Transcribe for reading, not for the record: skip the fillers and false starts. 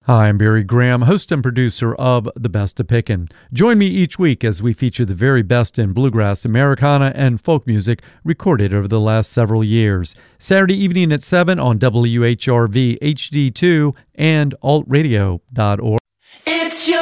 Hi, I'm Barry Graham, host and producer of The Best of Pickin'. Join me each week as we feature the very best in bluegrass, Americana, and folk music recorded over the last several years. Saturday evening at 7 on WHRV HD2 and altradio.org. It's your